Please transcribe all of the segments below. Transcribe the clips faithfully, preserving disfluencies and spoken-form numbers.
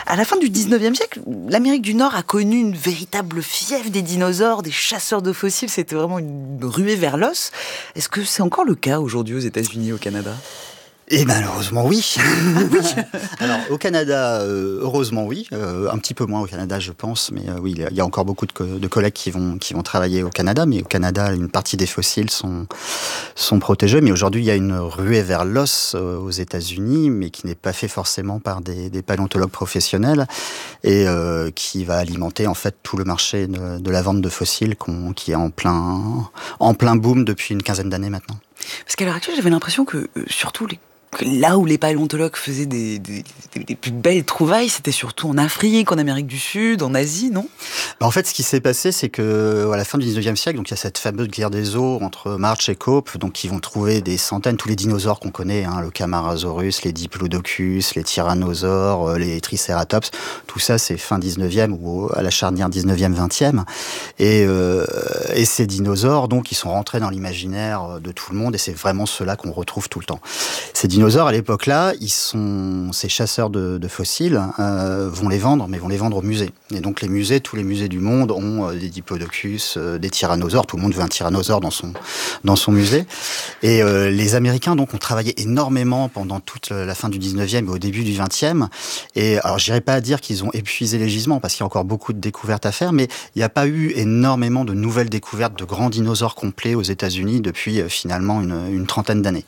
À la fin du dix-neuvième siècle, l'Amérique du Nord a connu une véritable fièvre des dinosaures, des chasseurs de fossiles. C'était vraiment une ruée vers l'os. Est-ce que c'est encore le cas aujourd'hui aux États-Unis, au Canada ? Et malheureusement oui. oui. Alors au Canada, euh, heureusement oui, euh, un petit peu moins au Canada je pense, mais euh, oui, il y a encore beaucoup de, co- de collègues qui vont qui vont travailler au Canada, mais au Canada une partie des fossiles sont sont protégés, mais aujourd'hui il y a une ruée vers l'os euh, aux États-Unis, mais qui n'est pas fait forcément par des, des paléontologues professionnels et euh, qui va alimenter en fait tout le marché de, de la vente de fossiles qu'on, qui est en plein en plein boom depuis une quinzaine d'années maintenant. Parce qu'à l'heure actuelle, j'avais l'impression que, euh, surtout, les, que là où les paléontologues faisaient des, des, des, des plus belles trouvailles, c'était surtout en Afrique, en Amérique du Sud, en Asie, non ? Bah en fait, ce qui s'est passé, c'est que à la fin du dix-neuvième siècle, donc il y a cette fameuse guerre des os entre March et Cope, donc ils vont trouver des centaines, tous les dinosaures qu'on connaît, hein, le Camarasaurus, les Diplodocus, les tyrannosaures, les Triceratops, tout ça, c'est fin dix-neuvième ou à la charnière dix-neuvième vingtième, et, euh, et ces dinosaures, donc, ils sont rentrés dans l'imaginaire de tout le monde, et c'est vraiment ceux-là qu'on retrouve tout le temps. Ces dinosaures, à l'époque-là, ils sont, ces chasseurs de, de fossiles euh, vont les vendre, mais vont les vendre au musée. Et donc les musées, tous les musées du monde ont euh, des diplodocus, euh, des tyrannosaures. Tout le monde veut un tyrannosaure dans son dans son musée. Et euh, les Américains donc ont travaillé énormément pendant toute la fin du dix-neuvième et au début du vingtième. Et alors j'irai pas à dire qu'ils ont épuisé les gisements parce qu'il y a encore beaucoup de découvertes à faire, mais il n'y a pas eu énormément de nouvelles découvertes de grands dinosaures complets aux États-Unis depuis euh, finalement une, une trentaine d'années.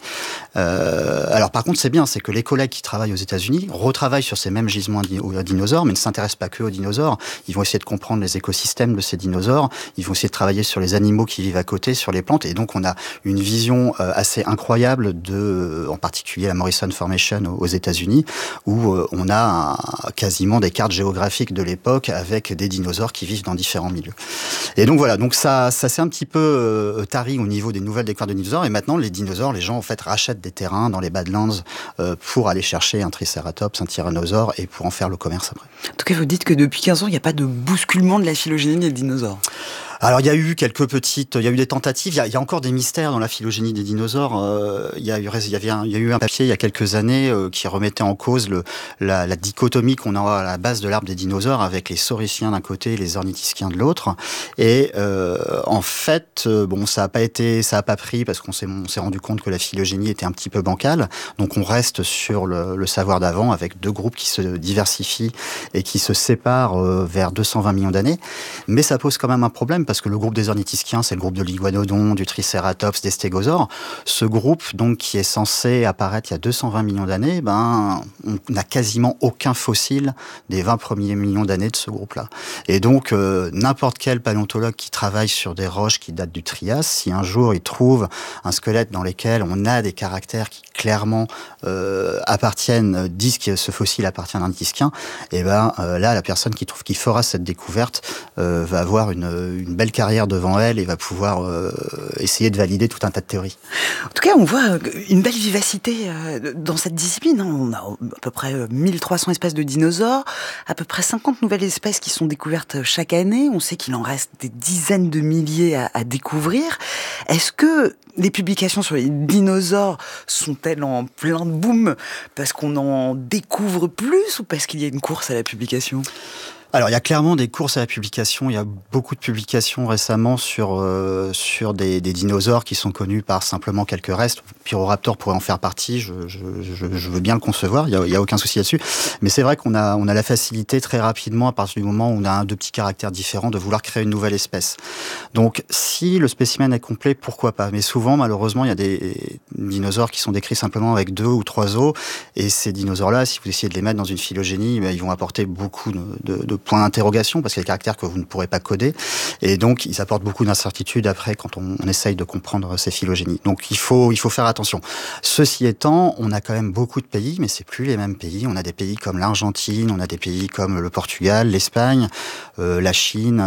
Euh, alors par contre c'est bien, c'est que les collègues qui travaillent aux États-Unis retravaillent sur ces mêmes gisements aux dinosaures, mais ne s'intéressent pas que aux dinosaures. Ils vont essayer de comprendre les écosystèmes de ces dinosaures. Ils vont essayer de travailler sur les animaux qui vivent à côté, sur les plantes. Et donc, on a une vision euh, assez incroyable de, en particulier la Morrison Formation aux États-Unis, où euh, on a un, quasiment des cartes géographiques de l'époque avec des dinosaures qui vivent dans différents milieux. Et donc voilà. Donc ça, ça s'est un petit peu euh, tari au niveau des nouvelles découvertes de dinosaures. Et maintenant, les dinosaures, les gens en fait rachètent des terrains dans les Badlands euh, pour aller chercher un Triceratops, un tyrannosaure et pour en faire le commerce après. En tout cas, vous dites que depuis quinze ans, il n'y a pas de bousculement de la phylogénie des dinosaures. Alors il y a eu quelques petites, il y a eu des tentatives, il y a, il y a encore des mystères dans la phylogénie des dinosaures. Euh, il y a eu, il y avait un, il y a eu un papier il y a quelques années euh, qui remettait en cause le, la, la dichotomie qu'on a à la base de l'arbre des dinosaures avec les saurischiens d'un côté et les ornithischiens de l'autre. Et euh, en fait, euh, bon, ça a pas été, ça a pas pris parce qu'on s'est, on s'est rendu compte que la phylogénie était un petit peu bancale. Donc on reste sur le, le savoir d'avant avec deux groupes qui se diversifient et qui se séparent euh, vers deux cent vingt millions d'années. Mais ça pose quand même un problème. Parce que le groupe des ornithischiens, c'est le groupe de l'iguanodon, du triceratops, des stégosaures. Ce groupe, donc, qui est censé apparaître il y a deux cent vingt millions d'années, ben, on n'a quasiment aucun fossile des vingt premiers millions d'années de ce groupe-là. Et donc, euh, n'importe quel paléontologue qui travaille sur des roches qui datent du Trias, si un jour il trouve un squelette dans lequel on a des caractères qui clairement euh, appartiennent, disent que ce fossile appartient à un ornithischien, et ben euh, là, la personne qui trouve qui fera cette découverte euh, va avoir une, une belle carrière devant elle et va pouvoir euh, essayer de valider tout un tas de théories. En tout cas, on voit une belle vivacité euh, dans cette discipline. Hein. On a à peu près mille trois cents espèces de dinosaures, à peu près cinquante nouvelles espèces qui sont découvertes chaque année. On sait qu'il en reste des dizaines de milliers à, à découvrir. Est-ce que les publications sur les dinosaures sont-elles en plein boom parce qu'on en découvre plus ou parce qu'il y a une course à la publication ? Alors, il y a clairement des courses à la publication. Il y a beaucoup de publications récemment sur euh, sur des, des dinosaures qui sont connus par simplement quelques restes. Pyroraptor pourrait en faire partie. Je, je, je, je veux bien le concevoir. Il y a, il y a aucun souci là-dessus. Mais c'est vrai qu'on a on a la facilité très rapidement à partir du moment où on a un deux petits caractères différents de vouloir créer une nouvelle espèce. Donc, si le spécimen est complet, pourquoi pas. Mais souvent, malheureusement, il y a des dinosaures qui sont décrits simplement avec deux ou trois os. Et ces dinosaures-là, si vous essayez de les mettre dans une phylogénie, ben, ils vont apporter beaucoup de, de, de point d'interrogation parce qu'il y a des caractères que vous ne pourrez pas coder et donc ils apportent beaucoup d'incertitudes après quand on, on essaye de comprendre ces phylogénies. Donc il faut il faut faire attention. Ceci étant, on a quand même beaucoup de pays, mais c'est plus les mêmes pays. On a des pays comme l'Argentine, on a des pays comme le Portugal, l'Espagne, euh, la Chine,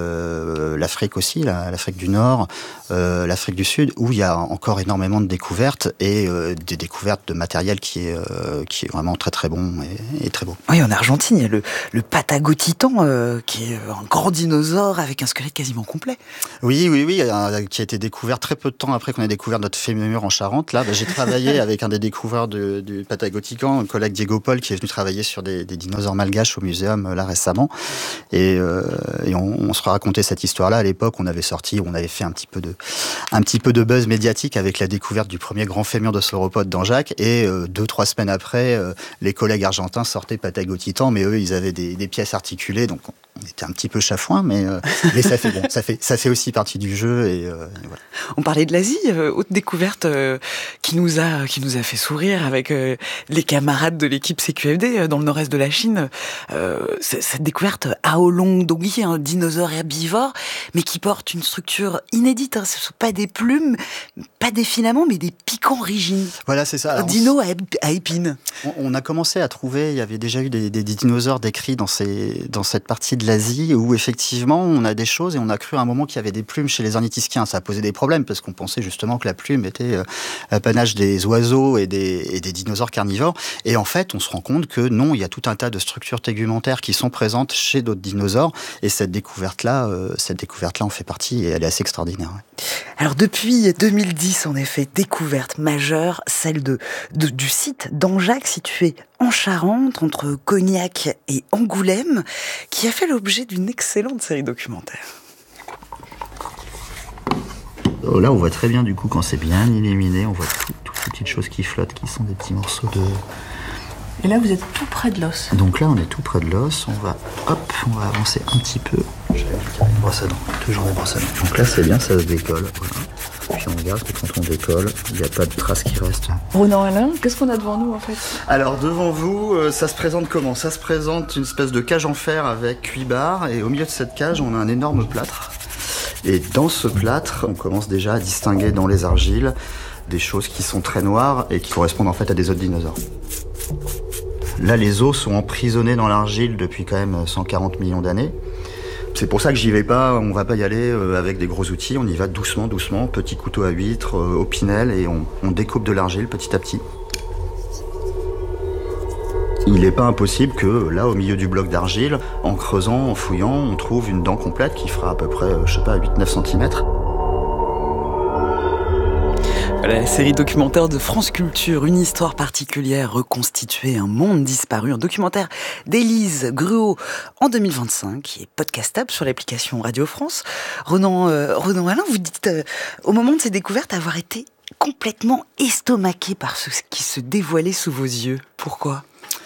euh, l'Afrique aussi, la, l'Afrique du Nord, euh, l'Afrique du Sud, où il y a encore énormément de découvertes et euh, des découvertes de matériel qui est euh, qui est vraiment très très bon et, et très beau. Oui, en Argentine, il y a le, le Patagotier titan, euh, qui est un grand dinosaure avec un squelette quasiment complet. Oui, oui, oui, euh, qui a été découvert très peu de temps après qu'on ait découvert notre fémur en Charente. Là, bah, j'ai travaillé avec un des découvreurs de, du Patagotican, un collègue Diego Paul, qui est venu travailler sur des, des dinosaures malgaches au muséum là récemment. Et, euh, et on, on se racontait cette histoire-là. À l'époque, on avait sorti, on avait fait un petit peu de, un petit peu de buzz médiatique avec la découverte du premier grand fémur de sauropode d'Anjac. Et euh, deux, trois semaines après, euh, les collègues argentins sortaient Patagotitan, mais eux, ils avaient des, des pièces articulées, donc on était un petit peu chafouin, mais, euh, mais ça fait bon, ça fait, ça fait aussi partie du jeu. Et, euh, et voilà. On parlait de l'Asie, euh, haute découverte euh, qui nous a qui nous a fait sourire avec euh, les camarades de l'équipe C Q F D euh, dans le nord-est de la Chine. Euh, cette découverte Aolong-Dongyi, un dinosaure herbivore, mais qui porte une structure inédite. Hein. Ce ne sont pas des plumes, pas des filaments, mais des piquants rigides. Voilà, c'est ça. Un dino à, à épines. On, on a commencé à trouver, il y avait déjà eu des, des, des dinosaures décrits dans, ces, dans cette partie de l'Asie où effectivement on a des choses et on a cru à un moment qu'il y avait des plumes chez les ornithischiens. Ça a posé des problèmes parce qu'on pensait justement que la plume était euh, l'apanage des oiseaux et des, et des dinosaures carnivores. Et en fait, on se rend compte que non, il y a tout un tas de structures tégumentaires qui sont présentes chez d'autres dinosaures. Et cette découverte-là, euh, cette découverte-là en fait partie et elle est assez extraordinaire. Ouais. Alors depuis deux mille dix, en effet, découverte majeure, celle de, de du site d'Anjac situé en Charente, entre Cognac et Angoulême, qui a fait l'objet d'une excellente série documentaire. Là, on voit très bien, du coup, quand c'est bien illuminé, on voit tout, toutes ces petites choses qui flottent, qui sont des petits morceaux de... Et là, vous êtes tout près de l'os. Donc là, on est tout près de l'os. On va, hop, on va avancer un petit peu. J'avais une brosse à dents, toujours des brosses à dents. Donc là, c'est bien, ça se décolle. Voilà. Puis on regarde que quand on décolle, il n'y a pas de traces qui restent. Ronan Alain, qu'est-ce qu'on a devant nous, en fait? Alors, devant vous, euh, ça se présente comment? Ça se présente une espèce de cage en fer avec huit barres. Et au milieu de cette cage, on a un énorme plâtre. Et dans ce plâtre, on commence déjà à distinguer dans les argiles des choses qui sont très noires et qui correspondent en fait à des autres dinosaures. Là, les os sont emprisonnés dans l'argile depuis quand même cent quarante millions d'années. C'est pour ça que j'y vais pas, on va pas y aller avec des gros outils, on y va doucement, doucement, petit couteau à huître, au pinel, et on, on découpe de l'argile petit à petit. Il n'est pas impossible que là, au milieu du bloc d'argile, en creusant, en fouillant, on trouve une dent complète qui fera à peu près, je sais pas, huit neuf centimètres. La série documentaire de France Culture, une histoire particulière reconstituée, un monde disparu, un documentaire d'Élise Gruau en deux mille vingt-cinq, qui est podcastable sur l'application Radio France. Ronan, euh, Ronan Alain, vous dites, euh, au moment de ces découvertes, avoir été complètement estomaqué par ce qui se dévoilait sous vos yeux. Pourquoi ?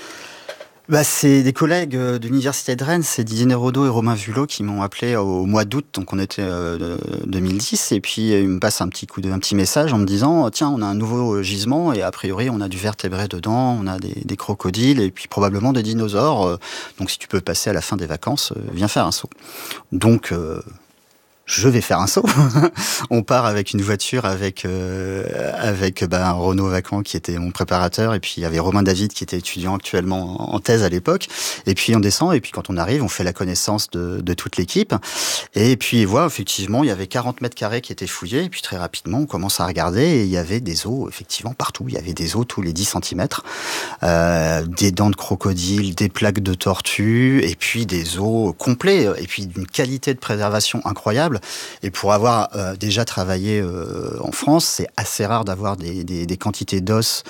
Bah, c'est des collègues de l'université de Rennes, c'est Didier Nérodo et Romain Vulot qui m'ont appelé au mois d'août, donc on était euh, deux mille dix, et puis ils me passent un petit coup de, un petit message en me disant tiens, on a un nouveau gisement et a priori on a du vertébré dedans, on a des, des crocodiles et puis probablement des dinosaures, euh, donc si tu peux passer à la fin des vacances, euh, viens faire un saut. Donc euh, je vais faire un saut. On part avec une voiture avec euh, avec ben, Renaud Vacan qui était mon préparateur, et puis il y avait Romain David qui était étudiant actuellement en thèse à l'époque. Et puis on descend, et puis quand on arrive, on fait la connaissance de, de toute l'équipe. Et puis voilà, effectivement, il y avait quarante mètres carrés qui étaient fouillés. Et puis très rapidement, on commence à regarder, et il y avait des os effectivement partout. Il y avait des os tous les dix centimètres, euh, des dents de crocodile, des plaques de tortue, et puis des os complets, et puis d'une qualité de préservation incroyable. Et pour avoir euh, déjà travaillé euh, en France, c'est assez rare d'avoir des, des, des quantités d'os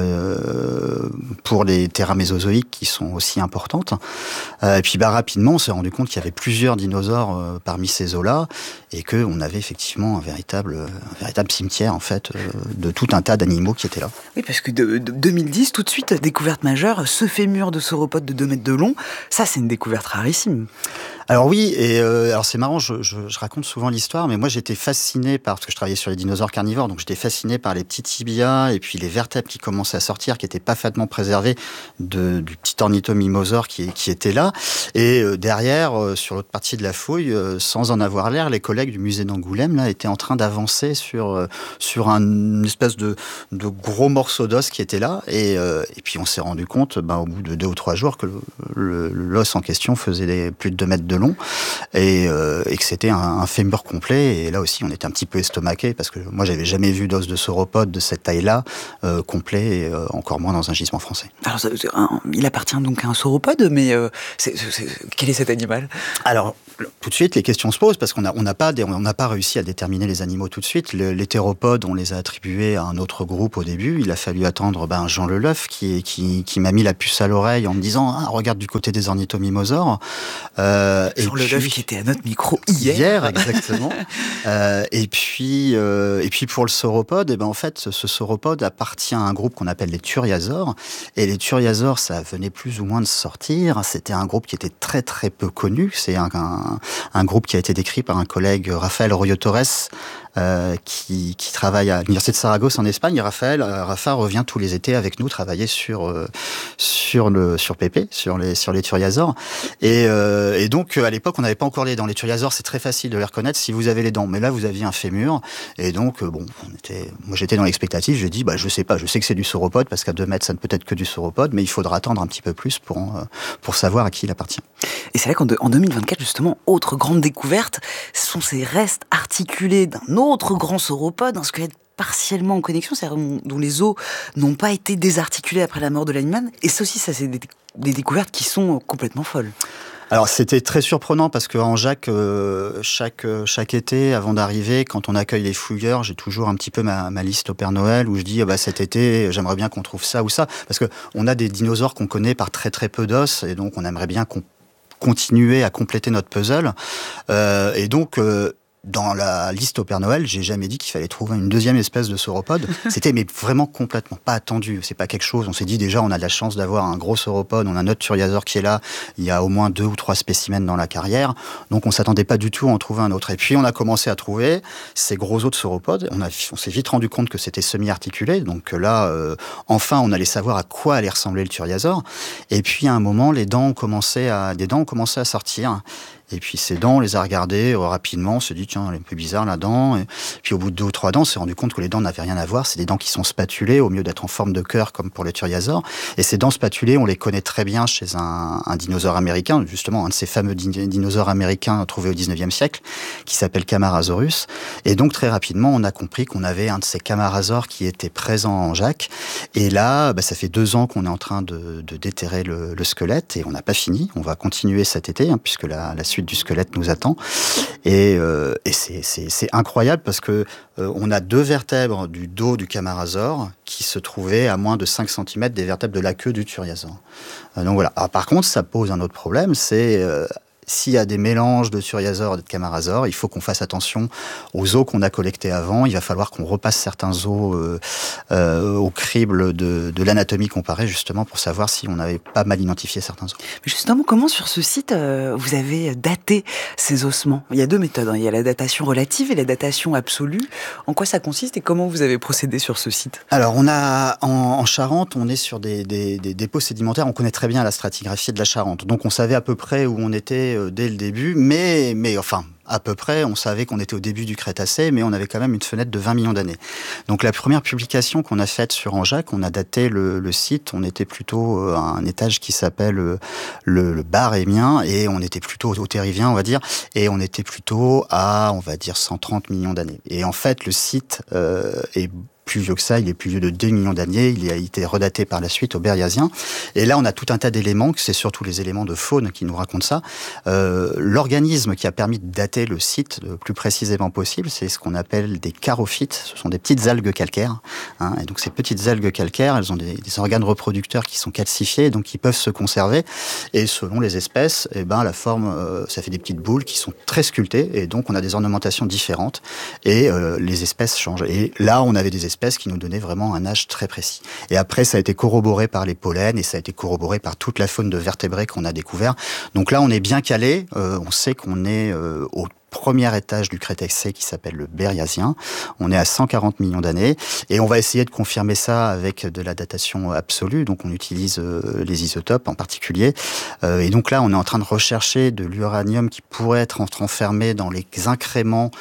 euh, pour les terrains mésozoïques qui sont aussi importantes. Euh, et puis bah, rapidement, on s'est rendu compte qu'il y avait plusieurs dinosaures euh, parmi ces os-là, et qu'on avait effectivement un véritable, un véritable cimetière en fait, euh, de tout un tas d'animaux qui étaient là. Oui, parce que de, de deux mille dix, tout de suite, découverte majeure, ce fémur de sauropode de deux mètres de long, ça c'est une découverte rarissime. Alors oui, et euh, alors c'est marrant, je, je, je raconte souvent l'histoire, mais moi j'étais fasciné par, parce que je travaillais sur les dinosaures carnivores, donc j'étais fasciné par les petits tibias et puis les vertèbres qui commençaient à sortir, qui étaient parfaitement préservés de, du petit ornithomimosaure qui, qui était là. Et euh, derrière, euh, sur l'autre partie de la fouille, euh, sans en avoir l'air, les collègues du musée d'Angoulême là étaient en train d'avancer sur euh, sur un, une espèce de, de gros morceau d'os qui était là. Et, euh, et puis on s'est rendu compte, ben, au bout de deux ou trois jours, que le, le, l'os en question faisait des, plus de deux mètres de long, et, euh, et que c'était un, un fémur complet. Et là aussi, on était un petit peu estomaqué parce que moi, j'avais jamais vu d'os de sauropode de cette taille-là euh, complet, et euh, encore moins dans un gisement français. Alors, un, il appartient donc à un sauropode, mais euh, c'est, c'est, quel est cet animal ? Alors, tout de suite, les questions se posent parce qu'on n'a on n'a pas, on n'a pas réussi à déterminer les animaux tout de suite. Le, les théropodes, on les a attribués à un autre groupe au début. Il a fallu attendre ben, Jean Leleuf qui, qui, qui m'a mis la puce à l'oreille en me disant ah, regarde du côté des ornithomimosaures. Euh, Jean Leleuf qui était à notre micro hier. Hier, exactement. euh, et puis, euh, et puis pour le sauropode, eh ben en fait, ce, ce sauropode appartient à un groupe qu'on appelle les Thuriasaures. Et les Thuriasaures, ça venait plus ou moins de sortir. C'était un groupe qui était très très peu connu. C'est un, un, un groupe qui a été décrit par un collègue, Rafael Royo Torres, Euh, qui, qui travaille à l'université de Saragosse en Espagne. Et Raphaël, euh, Rafa revient tous les étés avec nous travailler sur euh, sur le sur P P, sur les sur les Thuriasaures. Et, euh, et donc à l'époque, on n'avait pas encore les dents. Les Thuriasaures, c'est très facile de les reconnaître si vous avez les dents. Mais là, vous aviez un fémur. Et donc euh, bon, on était, moi j'étais dans l'expectative. J'ai dit bah je sais pas, je sais que c'est du sauropode parce qu'à deux mètres, ça ne peut être que du sauropode, mais il faudra attendre un petit peu plus pour euh, pour savoir à qui il appartient. Et c'est vrai qu'en de, en deux mille vingt-quatre, justement, autre grande découverte, ce sont ces restes articulés d'un autre grand sauropode, un squelette partiellement en connexion, c'est-à-dire dont les os n'ont pas été désarticulés après la mort de l'animal. Et ça aussi, ça, c'est des, des découvertes qui sont complètement folles. Alors c'était très surprenant parce qu'en Jacques, euh, chaque, chaque été, avant d'arriver, quand on accueille les fouilleurs, j'ai toujours un petit peu ma, ma liste au Père Noël où je dis ah bah, cet été, j'aimerais bien qu'on trouve ça ou ça. Parce qu'on a des dinosaures qu'on connaît par très très peu d'os et donc on aimerait bien qu'on continuer à compléter notre puzzle. Euh, et donc... Euh, dans la liste au Père Noël, j'ai jamais dit qu'il fallait trouver une deuxième espèce de sauropode. C'était mais vraiment complètement pas attendu. C'est pas quelque chose. On s'est dit déjà, on a de la chance d'avoir un gros sauropode. On a notre Thuriasaure qui est là. Il y a au moins deux ou trois spécimens dans la carrière. Donc on s'attendait pas du tout à en trouver un autre. Et puis on a commencé à trouver ces gros os de sauropodes. On, a, on s'est vite rendu compte que c'était semi-articulé. Donc là, euh, enfin, on allait savoir à quoi allait ressembler le Thuriasaure. Et puis à un moment, les dents ont commencé à, des dents ont commencé à sortir. Et puis ces dents, on les a regardées euh, rapidement, on s'est dit tiens, elle est un peu bizarre la dent. Et puis au bout de deux ou trois dents, on s'est rendu compte que les dents n'avaient rien à voir. C'est des dents qui sont spatulées au mieux d'être en forme de cœur comme pour les Thuriasaures. Et ces dents spatulées, on les connaît très bien chez un, un dinosaure américain, justement un de ces fameux din- dinosaures américains trouvés au dix-neuvième siècle, qui s'appelle Camarasaurus. Et donc très rapidement, on a compris qu'on avait un de ces Camarasaures qui était présent en Jacques. Et là, bah, ça fait deux ans qu'on est en train de, de déterrer le, le squelette et on n'a pas fini. On va continuer cet été, hein, puisque la, la suite du squelette nous attend. Et, euh, et c'est, c'est, c'est incroyable parce que euh, on a deux vertèbres du dos du Camarasaure qui se trouvaient à moins de cinq centimètres des vertèbres de la queue du Thuriasaure. Euh, donc voilà. Alors, par contre, ça pose un autre problème, c'est euh, s'il y a des mélanges de Thuriasaure et de Camarasaure, il faut qu'on fasse attention aux os qu'on a collectés avant. Il va falloir qu'on repasse certains os euh, euh, au crible de, de l'anatomie comparée, justement, pour savoir si on n'avait pas mal identifié certains os. Mais justement, comment sur ce site, euh, vous avez daté ces ossements ? Il y a deux méthodes, hein. Il y a la datation relative et la datation absolue. En quoi ça consiste et comment vous avez procédé sur ce site ? Alors, on a en, en Charente, on est sur des, des, des dépôts sédimentaires. On connaît très bien la stratigraphie de la Charente. Donc, on savait à peu près où on était dès le début, mais, mais enfin, à peu près, on savait qu'on était au début du Crétacé, mais on avait quand même une fenêtre de vingt millions d'années. Donc la première publication qu'on a faite sur Anjac, on a daté le, le site, on était plutôt à un étage qui s'appelle le, le Barémien, et on était plutôt au Terrivien, on va dire, et on était plutôt à, on va dire, cent trente millions d'années. Et en fait, le site euh, est plus vieux que ça, il est plus vieux de deux millions d'années, il a été redaté par la suite au Berriasien. Et là, on a tout un tas d'éléments, c'est surtout les éléments de faune qui nous racontent ça. Euh, l'organisme qui a permis de dater le site le plus précisément possible, c'est ce qu'on appelle des charophytes. Ce sont des petites algues calcaires. Hein, et donc, ces petites algues calcaires, elles ont des, des organes reproducteurs qui sont calcifiés, donc qui peuvent se conserver. Et selon les espèces, eh ben, la forme, euh, ça fait des petites boules qui sont très sculptées. Et donc, on a des ornementations différentes. Et euh, les espèces changent. Et là, on avait des espèces qui nous donnait vraiment un âge très précis. Et après, ça a été corroboré par les pollens et ça a été corroboré par toute la faune de vertébrés qu'on a découvert. Donc là, on est bien calé. Euh, on sait qu'on est euh, au premier étage du Crétacé qui s'appelle le Berriasien. On est à cent quarante millions d'années et on va essayer de confirmer ça avec de la datation absolue. Donc on utilise euh, les isotopes en particulier. Euh, et donc là, on est en train de rechercher de l'uranium qui pourrait être enfermé dans les incréments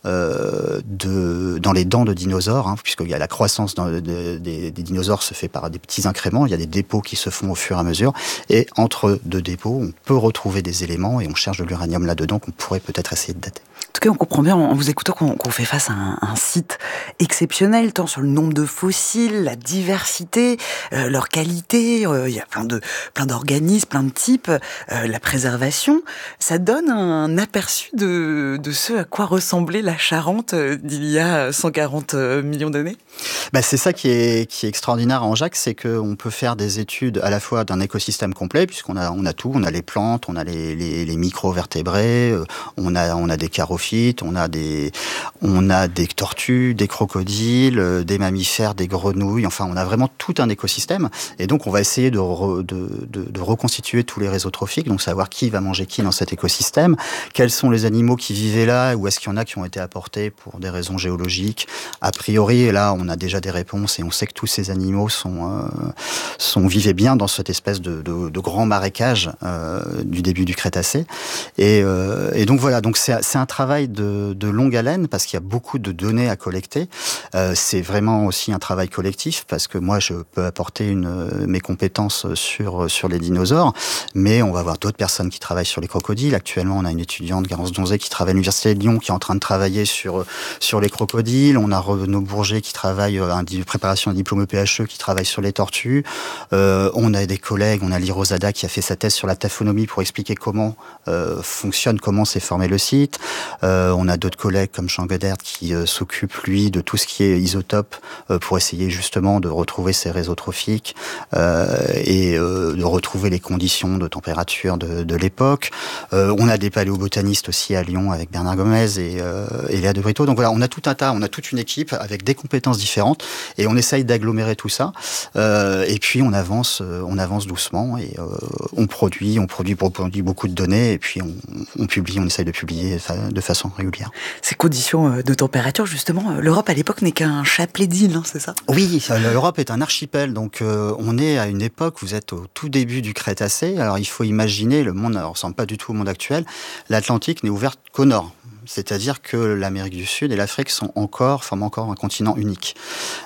euh, de, dans les dents de dinosaures, hein, puisqu'il y a la croissance dans, de, de, des, des dinosaures se fait par des petits incréments. Il y a des dépôts qui se font au fur et à mesure. Et entre deux dépôts, on peut retrouver des éléments et on cherche de l'uranium là-dedans qu'on pourrait peut-être essayer de dater. En tout cas, on comprend bien en vous écoutant qu'on, qu'on fait face à un, un site exceptionnel, tant sur le nombre de fossiles, la diversité, euh, leur qualité, euh, il y a plein de plein d'organismes, plein de types, euh, la préservation. Ça donne un aperçu de, de ce à quoi ressemblait la Charente d'il y a cent quarante millions d'années. Bah, c'est ça qui est, qui est extraordinaire à Angeac, c'est qu'on peut faire des études à la fois d'un écosystème complet, puisqu'on a, on a tout, on a les plantes, on a les, les, les micro-vertébrés, euh, on a, on a des charophytes, on a des, on a des tortues, des crocodiles, euh, des mammifères, des grenouilles, enfin on a vraiment tout un écosystème, et donc on va essayer de, re, de, de, de reconstituer tous les réseaux trophiques, donc savoir qui va manger qui dans cet écosystème, quels sont les animaux qui vivaient là, ou est-ce qu'il y en a qui ont été apportés pour des raisons géologiques. A priori, là, on a déjà des réponses et on sait que tous ces animaux sont, euh, sont vivaient bien dans cette espèce de, de, de grand marécage euh, du début du Crétacé. Et, euh, et donc voilà, donc c'est, c'est un travail de, de longue haleine parce qu'il y a beaucoup de données à collecter. Euh, c'est vraiment aussi un travail collectif parce que moi, je peux apporter une, mes compétences sur, sur les dinosaures, mais on va avoir d'autres personnes qui travaillent sur les crocodiles. Actuellement, on a une étudiante, Garance Donzé, qui travaille à l'Université de Lyon, qui est en train de travailler sur, sur les crocodiles. On a Renaud Bourget qui travaille à une préparation d'un diplôme E P H E, qui travaille sur les tortues. Euh, on a des collègues, on a Lee Rosada qui a fait sa thèse sur la taphonomie pour expliquer comment euh, fonctionne, comment s'est formé le site. Euh, on a d'autres collègues comme Jean Godert qui euh, s'occupe, lui, de tout ce qui est isotope euh, pour essayer justement de retrouver ces réseaux trophiques euh, et euh, de retrouver les conditions de température de, de l'époque. Euh, on a des paléobotanistes aussi à Lyon avec Bernard Gomez et, euh, et Léa De Brito. Donc voilà, on a tout un tas, on a toute une équipe avec des compétences différentes et on essaye d'agglomérer tout ça. Euh, et puis on avance, euh, on avance doucement et euh, on produit, on produit, on produit beaucoup de données et puis on, on publie, on essaye de publier de façon régulière. Ces conditions de température, justement, l'Europe à l'époque n'est qu'un chapelet d'îles, hein, c'est ça ? Oui, l'Europe est un archipel, donc euh, on est à une époque, vous êtes au tout début du Crétacé, alors il faut imaginer, le monde ne ressemble pas du tout au monde actuel, l'Atlantique n'est ouvert qu'au nord. C'est-à-dire que l'Amérique du Sud et l'Afrique sont encore, forment encore un continent unique.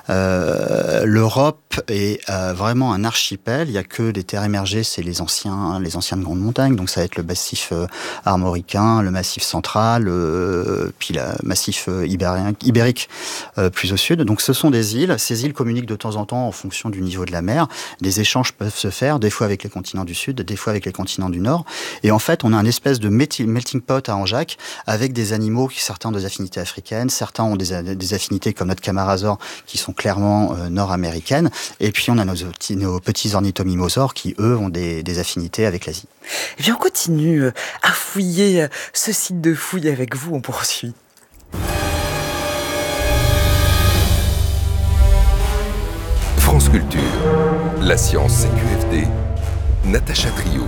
Euh, L'Europe est euh, vraiment un archipel. Il n'y a que des terres émergées, c'est les anciens, les anciennes grandes montagnes. Donc ça va être le massif euh, armoricain, le massif central, euh, puis le massif euh, ibérien, ibérique euh, plus au sud. Donc ce sont des îles. Ces îles communiquent de temps en temps en fonction du niveau de la mer. Des échanges peuvent se faire, des fois avec les continents du sud, des fois avec les continents du nord. Et en fait, on a un espèce de melting pot à Angeac avec des animaux qui certains ont des affinités africaines, certains ont des, des affinités comme notre camarasaure qui sont clairement euh, nord-américaines, et puis on a nos, nos petits ornithomimosaures qui eux ont des, des affinités avec l'Asie. Et bien on continue à fouiller ce site de fouille avec vous, on poursuit. France Culture, la science c'est Q F D, Natacha Trio.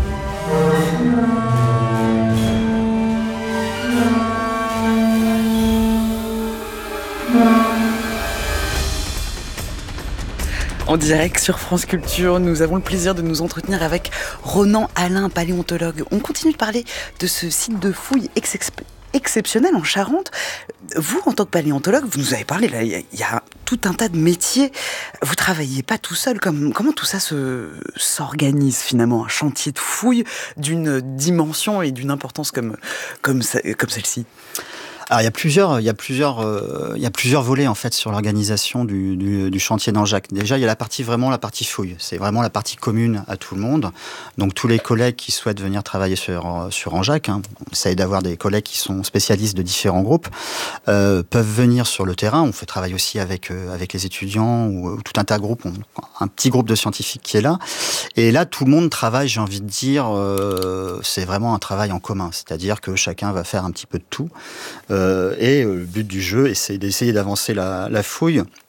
En direct sur France Culture, nous avons le plaisir de nous entretenir avec Ronan Alain, paléontologue. On continue de parler de ce site de fouille ex- exceptionnel en Charente. Vous, en tant que paléontologue, vous nous avez parlé, là, il y, y a tout un tas de métiers. Vous travaillez pas tout seul. Comme, comment tout ça se, s'organise finalement, un chantier de fouille d'une dimension et d'une importance comme, comme, comme celle-ci ? Alors, il y a plusieurs, il y a plusieurs, euh, il y a plusieurs volets en fait sur l'organisation du, du, du chantier d'Angeac. Déjà, il y a la partie vraiment la partie fouille. C'est vraiment la partie commune à tout le monde. Donc tous les collègues qui souhaitent venir travailler sur sur Angeac, hein, on essaye d'avoir des collègues qui sont spécialistes de différents groupes, euh, peuvent venir sur le terrain. On fait travailler aussi avec euh, avec les étudiants ou, ou tout un tas de groupes. On, un petit groupe de scientifiques qui est là. Et là, tout le monde travaille. J'ai envie de dire, euh, c'est vraiment un travail en commun. C'est-à-dire que chacun va faire un petit peu de tout. Euh, et le but du jeu, c'est d'essayer d'avancer la, la fouille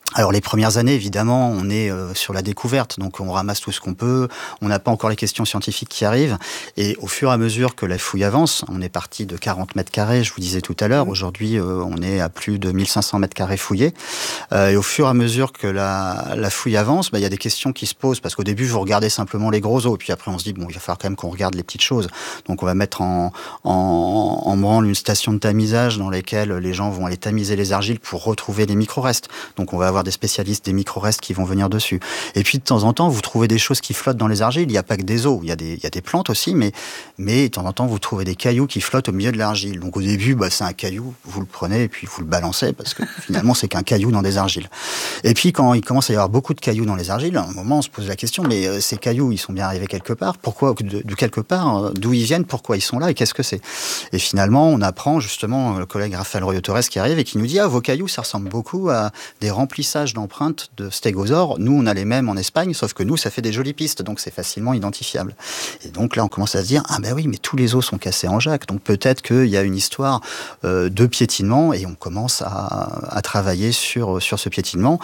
Alors les premières années, évidemment, on est euh, sur la découverte, donc on ramasse tout ce qu'on peut, on n'a pas encore les questions scientifiques qui arrivent, et au fur et à mesure que la fouille avance, on est parti de quarante mètres carrés, je vous disais tout à l'heure, aujourd'hui euh, on est à plus de mille cinq cents mètres carrés fouillés, euh, et au fur et à mesure que la, la fouille avance, bah, y a des questions qui se posent, parce qu'au début vous regardez simplement les gros os, et puis après on se dit, bon, il va falloir quand même qu'on regarde les petites choses, donc on va mettre en, en, en branle une station de tamisage dans laquelle les gens vont aller tamiser les argiles pour retrouver les micro-restes, donc on va avoir des spécialistes des micro-restes qui vont venir dessus. Et puis de temps en temps, vous trouvez des choses qui flottent dans les argiles. Il n'y a pas que des os, il y a des, il y a des plantes aussi, mais, mais de temps en temps, vous trouvez des cailloux qui flottent au milieu de l'argile. Donc au début, bah, c'est un caillou, vous le prenez et puis vous le balancez, parce que finalement, c'est qu'un caillou dans des argiles. Et puis quand il commence à y avoir beaucoup de cailloux dans les argiles, à un moment, on se pose la question, mais euh, ces cailloux, ils sont bien arrivés quelque part. Pourquoi, de, de quelque part, euh, d'où ils viennent, pourquoi ils sont là et qu'est-ce que c'est? Et finalement, on apprend justement, le collègue Raphaël Royo-Torres qui arrive et qui nous dit, ah, vos cailloux, ça ressemble beaucoup à des remplissages d'empreintes de stégosaures. Nous, on a les mêmes en Espagne, sauf que nous, ça fait des jolies pistes, donc c'est facilement identifiable. Et donc là, on commence à se dire, ah ben oui, mais tous les os sont cassés en Jacques, donc peut-être qu'il y a une histoire euh, de piétinement, et on commence à, à travailler sur, sur ce piétinement.